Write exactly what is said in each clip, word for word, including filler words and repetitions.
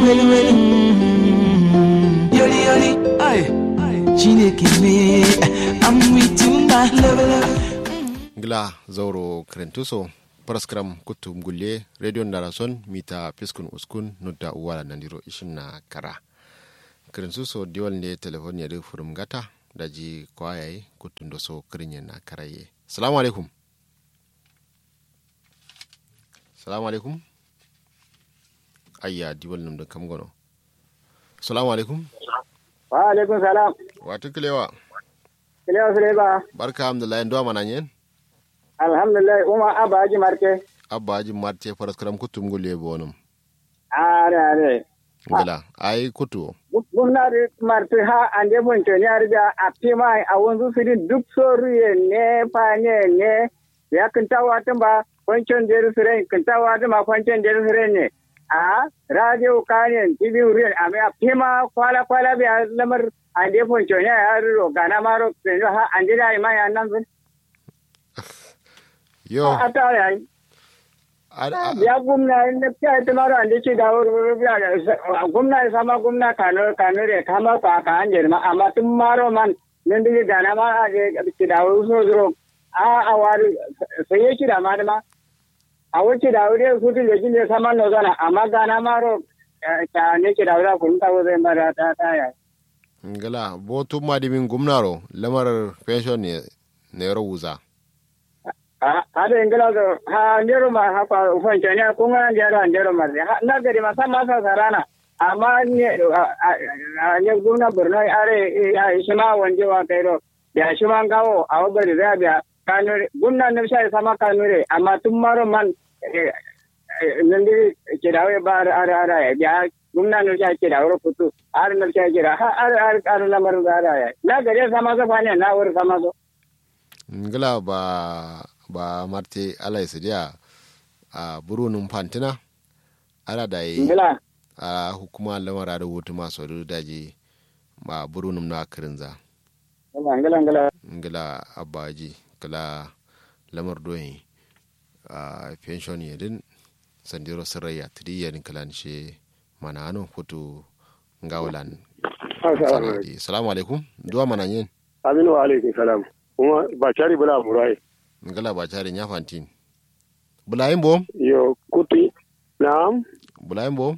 well well yoli yoli ay Chineke me I'm with you my love gla zauro krentuso paraskram kutum gulle radio narason mita piskun uskun nudda uwala nandiro ishinna kara krentuso diwal ne telefon ya de furum gata daji kwayaye kutundo so krinyen na karaye. Assalamu alaikum. Assalamu alaikum. Ayya diwal num da kam gono. Assalamu alaikum. Wa alaikum salam. Watu kilewa. Kilewa suleba. Barka alhamdulillah ndo mananyen. Alhamdulillah uma abaji marte. Abaji marte paraskram kutum gulle bonum. Are are. Ngala ai kutu. Gumna marte ha ande bon to nyar da apima a wonzu sidin duk soruye ne fa ne ne ya kintawa tamba kwancin jeru sire kintawa da ma kwancin jeru sire ne. A radio kanin T V uriyan a mai apima kwala kwala biya lamar ande bon to nyar ya ro gana maro ha ande da mai annan zun. Yo. Ata yayi. Ya gumna ne ta tamaro ande ci da wuri ya gumna sama gumna kano kano re kama ka ka anje ma amma tun maro man nan dige gana ma ci da wuri so zuro a a wari sai ya ci da ma ma a wuce da wuri su ti lejin ne sama no gana amma gana maro ta ne ci da wuri kun ta wuri mara ta ta ya ngala botu ma di min gumnaro lamar pension ne ne rawuza ada ingala do ha ndero ma ha pa ufan chanya kunga ndero ndero ma na gari ma sama sa sarana amma ne ne guna burno are ya shima wanje wa kairo ya shima ngawo awo bari rabia kanure gunna ne sai sama kanure amma tummaro man nandi kidawe bar are are ya gunna ne sai kidawo putu are ne sai kira ha are are are lamar are na gari sama sa fane na wur sama so ngala ba ba marte ala isidia a burunun fantina ala da yi a hukuma lamara da wutu masu daji ba burunun na kirinza ngala ngala ngala abaji kala lamar doyin a pension yadin sandiro sirraya tidiyan kalan she manano futu ngawalan sanadi. Assalamu alaikum duwa mananyen. Aminu wa alaikum salam kuma ba cari bula murai ngala ba tare nya fantin bulayin bom yo kuti naam bulayin bom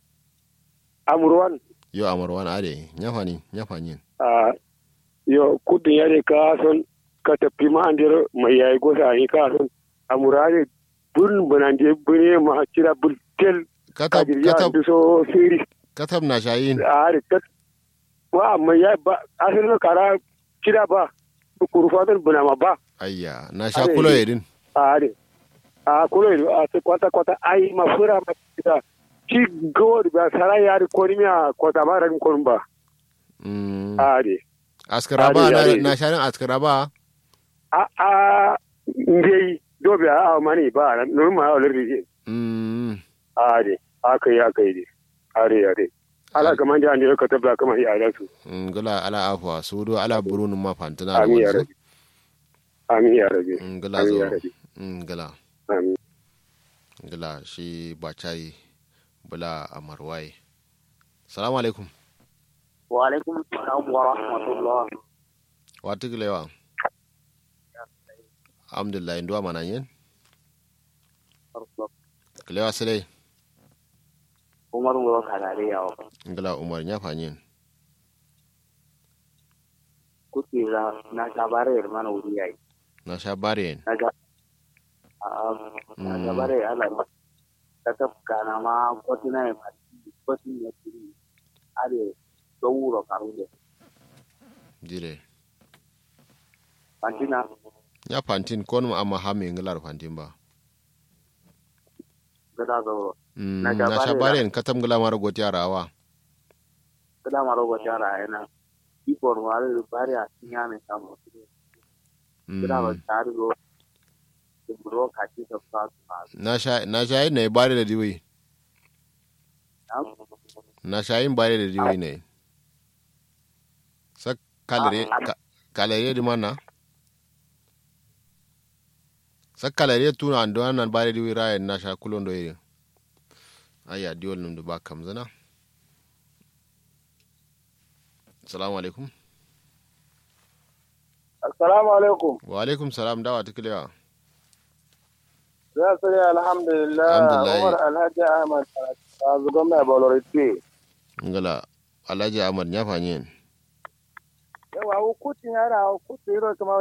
amurwan yo amurwan ade nya fani nya fanyin ah yo kuti yare ka son ka tafi ma andiro mai yayi gosa ni ka son amurare bun bunande bune ma kira bultel katab katab so siri katab na shayin are kat wa mai ya ba asirin kara kira ba kurfatar bunama ba ayya na sha kulo yedin are a kulo yedin a sai kwata kwata ai mafura ma kita ci gowar ba sarai yari korimiya kwata ba ran korin ba mm are askaraba na na sha ran askaraba a a ndei dobe a mani ba normal already mm are akai akai ne are are ala kaman da ne ka tabba kaman ya ala su ngala ala afwa sudo ala burunun ma fantina amin ya rabbi amin ya rabbi ngala zo ngala amin ngala shi bachai bula amarwai. Assalamu alaikum. Wa alaikum assalam wa rahmatullah. Watu kilewa alhamdulillah ndwa mananyen kilewa sile Umar ngo kanare yawo ngala Umar nya fanyin kutira na sabare hermano uriai na sabare na ga na sabare ala tatap kana ma kotina e kotina tiri ale dowuro karude dire pantina ya pantin kon amma ha me ngalar pantin ba gada zo na sabare katam ngala mara goti arawa kada maro gotara ena ipor wale bare asinya me samo kada ba targo bro kati to pa na sha na sha ne bare da diwi na sha yin bare da diwi ne sak kalare kalare di mana sak kalare tuna ando nan bare diwi ra na sha kulon do yi aya diwol num do ba kam zana assalamu alaikum. Assalamu alaikum. Wa alaikum salam dawa tuklewa. Ya sai alhamdulillah. Alhamdulillah. Umar Alhaji Ahmad a zugon mai balorite. Ngala Alhaji Ahmad ya fanyen. Yawa hukutin yara hukutin yaro kuma